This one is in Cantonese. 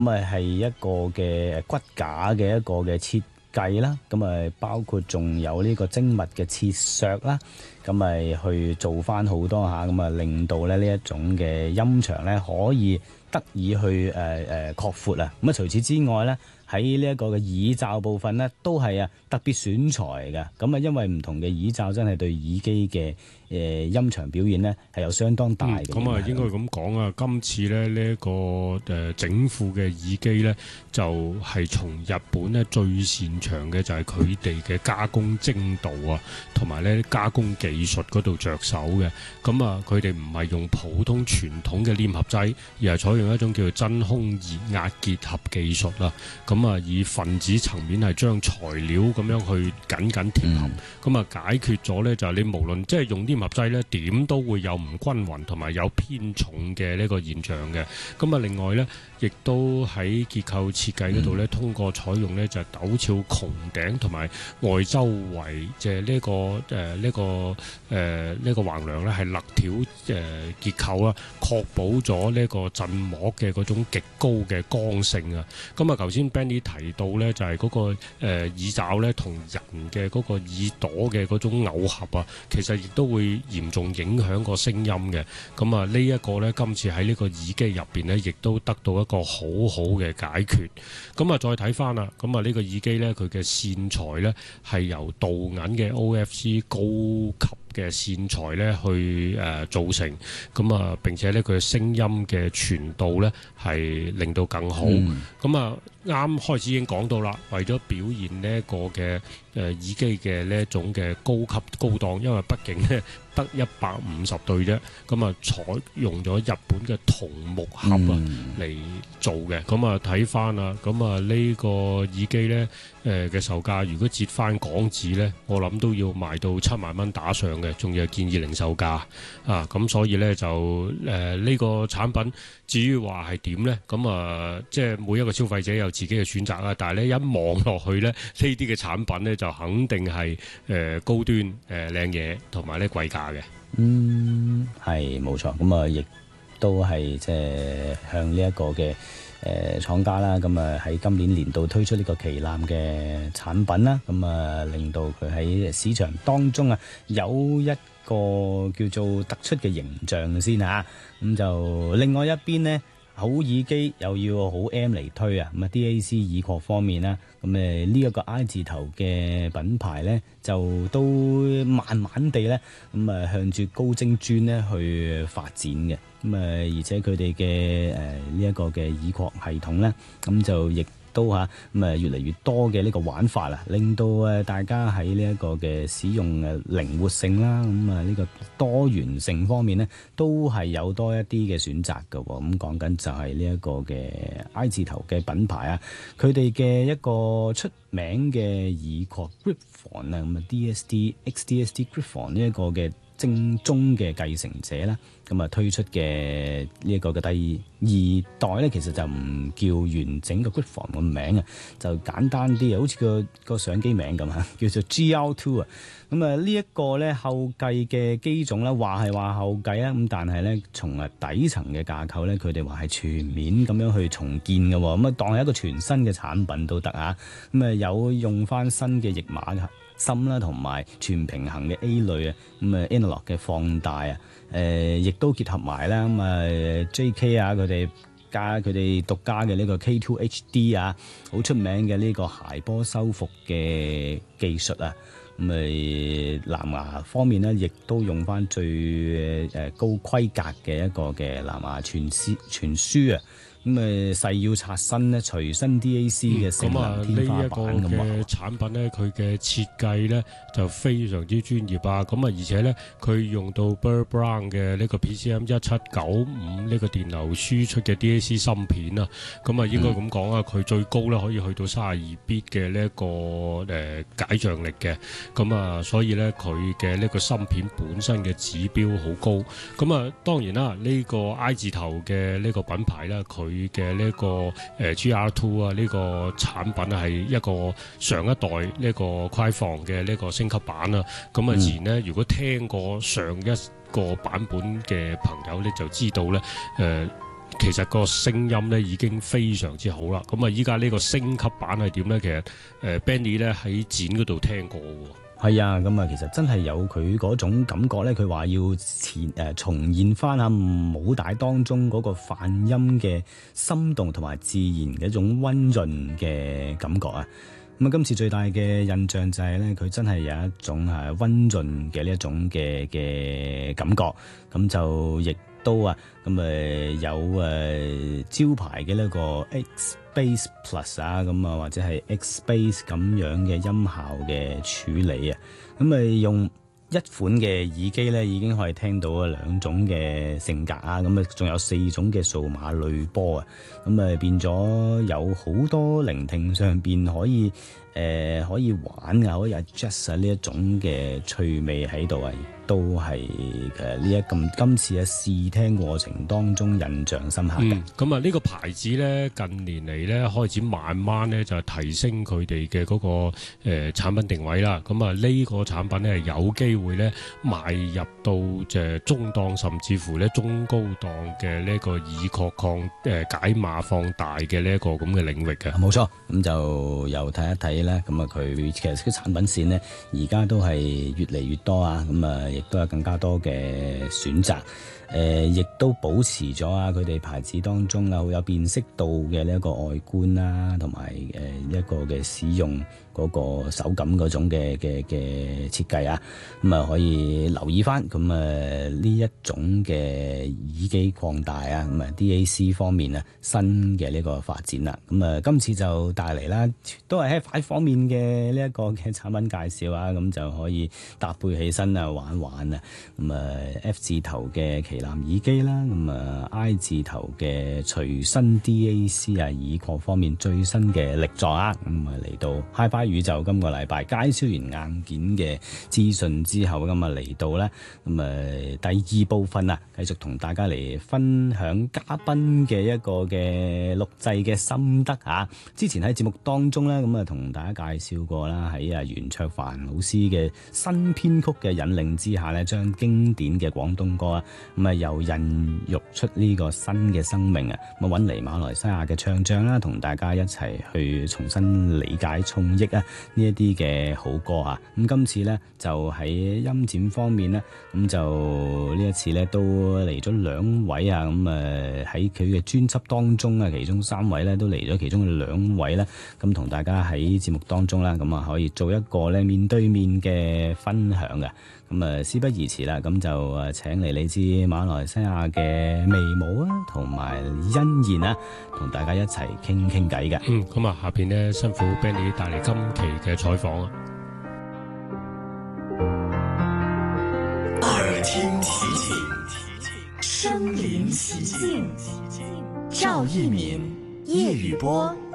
咁係一個嘅骨架嘅一個嘅設計啦，咁包括仲有呢個精密嘅切削啦，咁去做翻好多下，咁令到咧呢一種嘅音場咧可以得以去擴闊啊！咁除此之外咧，喺呢一個嘅耳罩部分咧，都係特別選材嘅。咁因為唔同嘅耳罩真係對耳機嘅音場表現咧係有相當大嘅。 咁應該咁講啊，今次咧呢一個整副嘅耳機咧，就係從日本咧最擅長嘅就係佢哋嘅加工精度啊，同埋咧加工技術嗰度着手嘅。咁佢哋唔係用普通傳統嘅黏合劑，而係採用一種叫做真空熱壓結合技術啦。咁以分子層面係將材料咁樣去緊緊貼合，咁解決咗咧就係你無論即係用黏合劑咧，點都會有唔均勻同埋有偏重嘅呢個現象嘅。咁另外咧，亦都喺結構設計嗰度咧，通過採用咧就係陡峭穹頂同埋外周圍嘅呢個橫梁咧係勒條結構啦，確保咗呢個振膜嘅嗰種極高嘅剛性啊。咁頭先 Benny 提到咧就係嗰個耳罩咧同人嘅嗰個耳朵嘅嗰種耦合啊，其實亦都會嚴重影響個聲音嘅。咁呢一個咧今次喺呢個耳機入邊咧，亦都得到一個好好嘅解決。咁再睇翻啦，咁呢個耳機咧佢嘅線材咧係由鍍銀嘅 OFC 高級嘅線材咧去造成，咁並且咧佢嘅聲音嘅傳導咧係令到更好。咁啱開始已經講到啦，為咗表現呢一個嘅耳機嘅呢一種嘅高級高檔，因為畢竟咧得150對啫，咁採用咗日本嘅銅木盒嚟做嘅。咁睇翻啦，咁呢個耳機咧嘅售價，如果折翻港紙咧，我諗都要賣到7萬蚊打上嘅，仲要係建議零售價啊。咁所以咧就呢個產品至於話係點咧，咁即係每一個消費者有自己嘅選擇啦。但係咧一望落去咧，呢啲嘅產品咧就肯定係高端靚嘢，同埋咧貴價嘅。 係冇錯。咁亦都係即係向呢一個嘅廠家啦，咁喺今年年度推出呢個旗艦嘅產品啦，咁令到佢喺市場當中有一個叫做突出嘅形象先嚇。咁就另外一邊呢，好耳機又要好 M 嚟推啊。咁DAC 耳廓方面啦，咁呢一個 I 字頭嘅品牌咧，就都慢慢地咧咁向住高精專咧去發展嘅。咁而且佢哋嘅呢一個嘅耳廓系統咧，咁就亦都越嚟越多嘅呢個玩法啦，令到大家喺呢一個嘅使用靈活性啦，咁呢個多元性方面咧，都係有多一啲嘅選擇嘅。咁講緊就係呢一個嘅 I 字頭嘅品牌啊，佢哋嘅一個出名嘅耳廓 Gripphone 啊，咁DSD XDSD Gripphone 呢一個嘅正宗嘅繼承者啦，咁推出嘅呢一個嘅第二代咧，其實就唔叫完整嘅 Gripphone 個名啊，就簡單啲啊，好似個相機名咁啊，叫做 GR2 啊。咁呢一個咧後繼嘅機種咧，話係話後繼啊，咁但係咧從底層嘅架構咧，佢哋話係全面咁樣去重建嘅，咁當係一個全新嘅產品都得啊。咁有用翻新嘅譯碼嘅芯啦，同埋全平衡嘅 A 類啊，咁Analog 嘅放大啊，亦都結合埋啦，咁JK 啊，佢哋加佢哋獨家嘅呢個 K2 HD 啊，好出名嘅呢個諧波修復嘅技術啊，咁藍牙方面咧，亦都用翻最高規格嘅一個嘅藍牙傳輸啊。咁誓要刷新咧，隨身 DAC 嘅性能天花板咁呢一個嘅產品咧，佢嘅設計咧就非常之專業啊！咁而且咧，佢用到 Burr Brown 嘅呢個 PCM1795呢個電流輸出嘅 DAC 芯片啊！咁應該咁講啊，佢最高咧可以去到32 bit 嘅呢一個解像力嘅。咁所以咧佢嘅呢個芯片本身嘅指標好高。咁當然啦，呢個 I 字頭嘅呢個品牌咧，佢嘅呢個GR2 啊，呢個產品係一個上一代呢個 Quaiphone 嘅呢個升級版啊。咁自然咧，如果聽過上一個版本嘅朋友咧，就知道咧， 其實個聲音咧已經非常之好啦。咁啊，依家呢個升級版係點咧？其實Benny 咧喺展嗰度聽過喎。 係啊，咁啊，其實真係有佢嗰種感覺咧。佢話要重現翻下母帶當中嗰個泛音嘅心動同埋自然嘅一種溫潤嘅感覺啊。咁啊，今次最大嘅印象就係咧，佢真係有一種係溫潤嘅呢一種嘅感覺。咁就亦都啊，咁有招牌嘅呢個 X Bass Plus 啊，咁啊或者係 X Bass 咁樣嘅音效嘅處理啊，咁用一款嘅耳機咧已經可以聽到2種嘅性格啊，咁仲有4種嘅數碼濾波啊，咁變咗有好多聆聽上邊可以玩啊，可以 adjust 啊呢一種嘅趣味喺度啊，亦都係今次嘅試聽過程當中印象深刻嘅。 咁啊呢個牌子咧近年嚟咧開始慢慢咧就提升佢哋嘅嗰個產品定位啦。咁啊呢個產品咧係有機會咧邁入到中檔甚至乎咧中高檔嘅呢個耳廓擴解碼放大嘅呢一個咁嘅領域嘅。 冇錯，咁就又睇一睇咧。咁啊佢其實啲產品線咧而家都係越嚟越多啊。咁啊亦都有更加多嘅選擇。亦都保持咗啊佢哋牌子當中啊好有辨識度嘅呢一個外觀啦，同埋一個嘅使用嗰個手感嗰種嘅設計啊，咁啊可以留意翻咁呢一種嘅耳機擴大啊，咁啊 DAC 方面啊新嘅呢個發展啦，咁啊今次就帶嚟啦，都係喺快方面嘅呢一個嘅產品介紹啊，咁就可以搭配起身啊玩玩啊，咁啊 F 字頭嘅旗艦耳機啦，咁啊 I 字頭嘅隨身 DAC 啊耳廓方面最新嘅力作啊，咁啊嚟到 HiFi 宇宙今個禮拜介紹完硬件嘅資訊之後，咁啊嚟到咧咁啊第2部分啊，繼續同大家嚟分享嘉賓嘅一個嘅錄製嘅心得啊。之前喺節目當中咧，咁啊同大家介紹過啦，喺袁卓凡老師嘅新編曲嘅引領之下咧，將經典嘅廣東歌啊，咁啊又孕育出呢個新嘅生命啊，咁揾嚟馬來西亞嘅唱將啦，同大家一齊去重新理解重憶啊呢一啲嘅好歌啊。咁今次咧就喺音展方面咧，咁就呢一次咧都嚟咗2位啊，咁喺佢嘅專輯當中啊，其中3位咧都嚟咗，其中嘅2位咧，咁同大家喺節目當中啦，咁啊可以做一個咧面對面嘅分享嘅。咁啊事不宜遲啦，咁就請嚟自馬來西亞嘅微舞啊，同埋欣妍啊，同大家一齊傾傾偈嘅。 咁啊下邊咧辛苦 Benny 帶嚟今期嘅採訪啊。 耳聽奇景，身臨其境，趙一鳴、葉宇波